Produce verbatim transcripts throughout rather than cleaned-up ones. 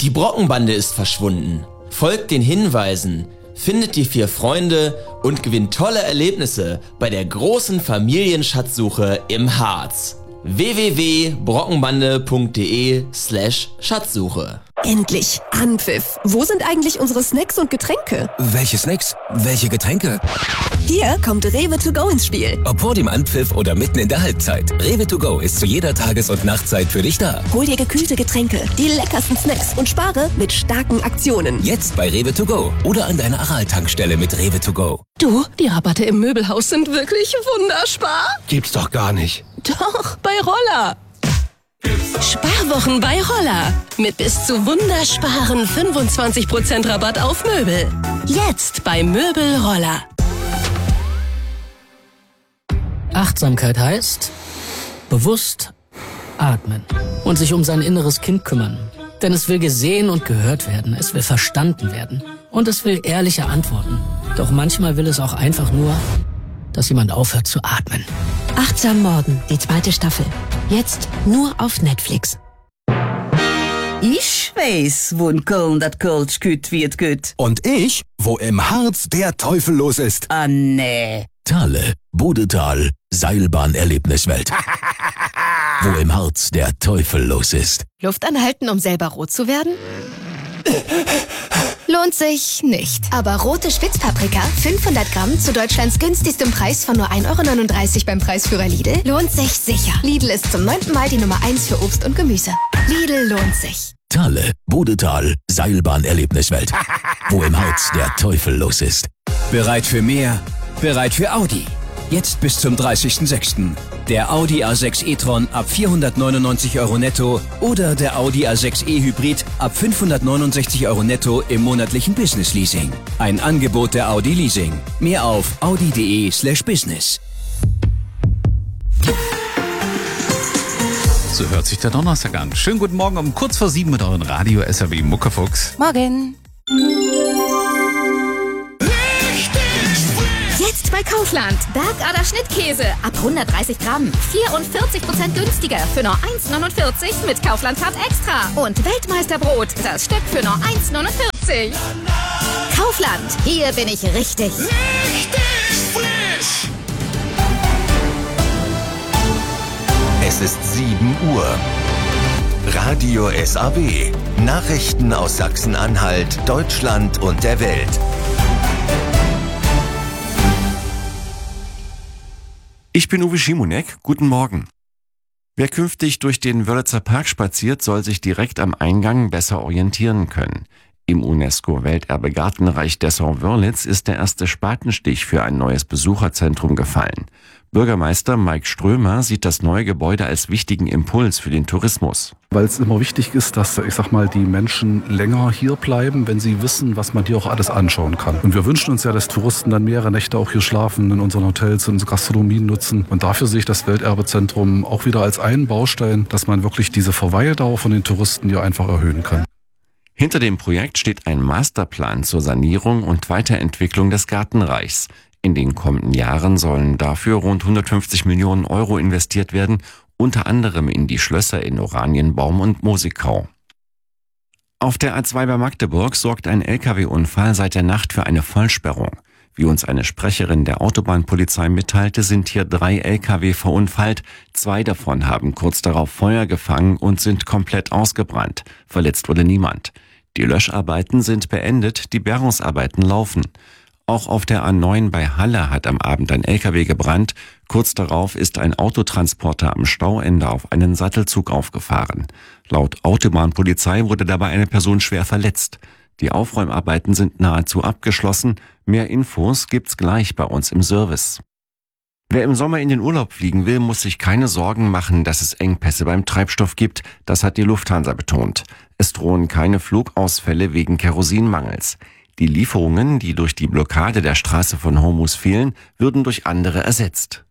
Die Brockenbande ist verschwunden. Folgt den Hinweisen, findet die vier Freunde und gewinnt tolle Erlebnisse bei der großen Familienschatzsuche im Harz. w w w punkt brockenbande punkt de slash Schatzsuche. Endlich Anpfiff. Wo sind eigentlich unsere Snacks und Getränke? Welche Snacks? Welche Getränke? Hier kommt Rewe to go ins Spiel. Ob vor dem Anpfiff oder mitten in der Halbzeit. Rewe to go ist zu jeder Tages- und Nachtzeit für dich da. Hol dir gekühlte Getränke, die leckersten Snacks und spare mit starken Aktionen. Jetzt bei Rewe to go oder an deiner Aral-Tankstelle mit Rewe to go. Du, die Rabatte im Möbelhaus sind wirklich wunderspar. Gibt's doch gar nicht. Doch, bei Roller. Sparwochen bei Roller. Mit bis zu wundersparen fünfundzwanzig Prozent Rabatt auf Möbel. Jetzt bei Möbel Roller. Achtsamkeit heißt bewusst atmen und sich um sein inneres Kind kümmern. Denn es will gesehen und gehört werden, es will verstanden werden und es will ehrliche Antworten. Doch manchmal will es auch einfach nur, dass jemand aufhört zu atmen. Achtsam Morden, die zweite Staffel. Jetzt nur auf Netflix. Ich weiß, wo in Köln das Kölsch gut wird gut. Und ich, wo im Harz der Teufel los ist. Ah, nee. Thale, Bodetal, Seilbahn-Erlebniswelt. Wo im Harz der Teufel los ist. Luft anhalten, um selber rot zu werden? Lohnt sich nicht. Aber rote Spitzpaprika, fünfhundert Gramm, zu Deutschlands günstigstem Preis von nur ein Euro neununddreißig beim Preisführer Lidl, lohnt sich sicher. Lidl ist zum neunten Mal die Nummer eins für Obst und Gemüse. Lidl lohnt sich. Thale, Bodetal, Seilbahn-Erlebniswelt. Wo im Harz der Teufel los ist. Bereit für mehr? Bereit für Audi. Jetzt bis zum dreißigsten sechsten Der Audi A sechs e-tron ab vierhundertneunundneunzig Euro netto oder der Audi A sechs e Hybrid ab fünfhundertneunundsechzig Euro netto im monatlichen Business Leasing. Ein Angebot der Audi Leasing. Mehr auf audi.de slash business. So hört sich der Donnerstag an. Schönen guten Morgen um kurz vor sieben mit euren Radio S R W Muckefuchs. Morgen. Jetzt bei Kaufland. Bergader Schnittkäse ab hundertdreißig Gramm. vierundvierzig Prozent günstiger für nur eins neunundvierzig mit Kaufland Card Extra. Und Weltmeisterbrot, das Stück für nur eins neunundvierzig. Kaufland, hier bin ich richtig. Richtig frisch. Es ist sieben Uhr. Radio S A W. Nachrichten aus Sachsen-Anhalt, Deutschland und der Welt. Ich bin Uwe Schimonek. Guten Morgen. Wer künftig durch den Wörlitzer Park spaziert, soll sich direkt am Eingang besser orientieren können. Im UNESCO-Welterbe Gartenreich Dessau-Wörlitz ist der erste Spatenstich für ein neues Besucherzentrum gefallen. Bürgermeister Mike Strömer sieht das neue Gebäude als wichtigen Impuls für den Tourismus. Weil es immer wichtig ist, dass, ich sag mal, die Menschen länger hier bleiben, wenn sie wissen, was man hier auch alles anschauen kann. Und wir wünschen uns ja, dass Touristen dann mehrere Nächte auch hier schlafen, in unseren Hotels, in unseren Gastronomien nutzen. Und dafür sehe ich das Welterbezentrum auch wieder als einen Baustein, dass man wirklich diese Verweildauer von den Touristen hier einfach erhöhen kann. Hinter dem Projekt steht ein Masterplan zur Sanierung und Weiterentwicklung des Gartenreichs. In den kommenden Jahren sollen dafür rund hundertfünfzig Millionen Euro investiert werden, unter anderem in die Schlösser in Oranienbaum und Mosigkau. Auf der A zwei bei Magdeburg sorgt ein L K W-Unfall seit der Nacht für eine Vollsperrung. Wie uns eine Sprecherin der Autobahnpolizei mitteilte, sind hier drei L K W verunfallt. Zwei davon haben kurz darauf Feuer gefangen und sind komplett ausgebrannt. Verletzt wurde niemand. Die Löscharbeiten sind beendet, die Bergungsarbeiten laufen. Auch auf der A neun bei Halle hat am Abend ein L K W gebrannt. Kurz darauf ist ein Autotransporter am Stauende auf einen Sattelzug aufgefahren. Laut Autobahnpolizei wurde dabei eine Person schwer verletzt. Die Aufräumarbeiten sind nahezu abgeschlossen. Mehr Infos gibt's gleich bei uns im Service. Wer im Sommer in den Urlaub fliegen will, muss sich keine Sorgen machen, dass es Engpässe beim Treibstoff gibt. Das hat die Lufthansa betont. Es drohen keine Flugausfälle wegen Kerosinmangels. Die Lieferungen, die durch die Blockade der Straße von Hormuz fehlen, würden durch andere ersetzt.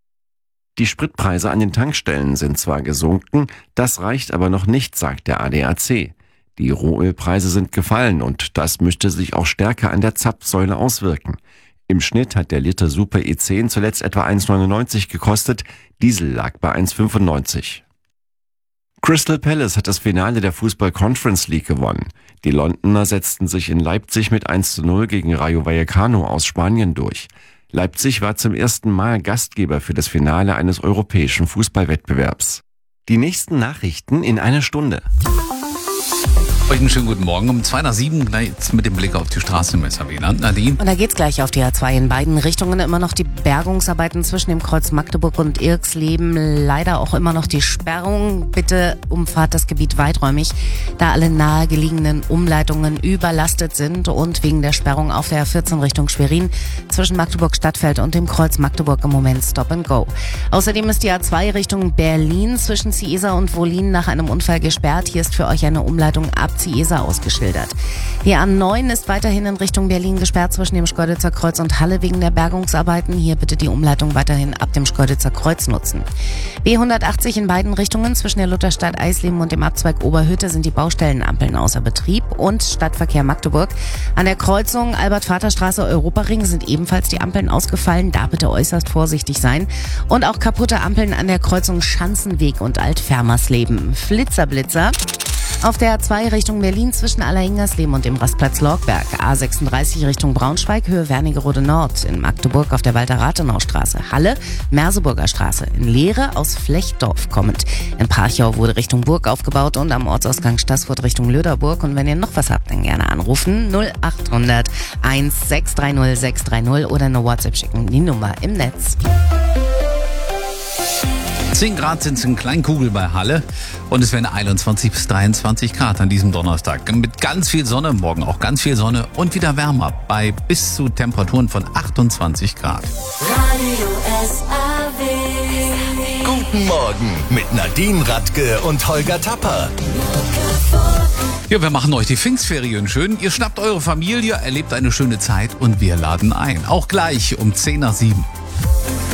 Die Spritpreise an den Tankstellen sind zwar gesunken, das reicht aber noch nicht, sagt der A D A C. Die Rohölpreise sind gefallen und das müsste sich auch stärker an der Zapfsäule auswirken. Im Schnitt hat der Liter Super E zehn zuletzt etwa eins Komma neunundneunzig gekostet, Diesel lag bei eins Komma fünfundneunzig. Crystal Palace hat das Finale der Fußball Conference League gewonnen. Die Londoner setzten sich in Leipzig mit eins zu null gegen Rayo Vallecano aus Spanien durch. Leipzig war zum ersten Mal Gastgeber für das Finale eines europäischen Fußballwettbewerbs. Die nächsten Nachrichten in einer Stunde. Euch einen schönen guten Morgen. Um zwei nach sieben jetzt mit dem Blick auf die Straße im S H W-Land. Nadine? Und da geht's gleich auf die A zwei in beiden Richtungen. Immer noch die Bergungsarbeiten zwischen dem Kreuz Magdeburg und Irksleben. Leider auch immer noch die Sperrung. Bitte umfahrt das Gebiet weiträumig, da alle nahegelegenen Umleitungen überlastet sind und wegen der Sperrung auf der A vierzehn Richtung Schwerin zwischen Magdeburg-Stadtfeld und dem Kreuz Magdeburg im Moment Stop and Go. Außerdem ist die A zwei Richtung Berlin zwischen Ciesa und Wollin nach einem Unfall gesperrt. Hier ist für euch eine Umleitung ab Ciesa ausgeschildert. Die A neun ist weiterhin in Richtung Berlin gesperrt zwischen dem Schkeuditzer Kreuz und Halle wegen der Bergungsarbeiten. Hier bitte die Umleitung weiterhin ab dem Schkeuditzer Kreuz nutzen. B hundertachtzig in beiden Richtungen zwischen der Lutherstadt Eisleben und dem Abzweig Oberhütte sind die Baustellenampeln außer Betrieb und Stadtverkehr Magdeburg. An der Kreuzung Albert-Vater-Straße Europaring sind ebenfalls die Ampeln ausgefallen. Da bitte äußerst vorsichtig sein. Und auch kaputte Ampeln an der Kreuzung Schanzenweg und Altfermersleben. Flitzerblitzer. Auf der A zwei Richtung Berlin zwischen Allerhingersleben und dem Rastplatz Lorgberg. A sechsunddreißig Richtung Braunschweig, Höhe Wernigerode Nord. In Magdeburg auf der Walter-Rathenau-Straße. Halle, Merseburger Straße. In Lehre aus Flechtdorf kommend. In Parchau wurde Richtung Burg aufgebaut und am Ortsausgang Stassfurt Richtung Löderburg. Und wenn ihr noch was habt, dann gerne anrufen. null acht hundert eins sechs drei null sechs drei null oder eine WhatsApp schicken. Die Nummer im Netz. zehn Grad sind es in Kleinkugel bei Halle und es werden einundzwanzig bis dreiundzwanzig Grad an diesem Donnerstag. Mit ganz viel Sonne, morgen auch ganz viel Sonne und wieder wärmer bei bis zu Temperaturen von achtundzwanzig Grad. Radio S A W. Guten Morgen mit Nadine Radke und Holger Tapper. Ja, wir machen euch die Pfingstferien schön. Ihr schnappt eure Familie, erlebt eine schöne Zeit und wir laden ein. Auch gleich um zehn nach sieben.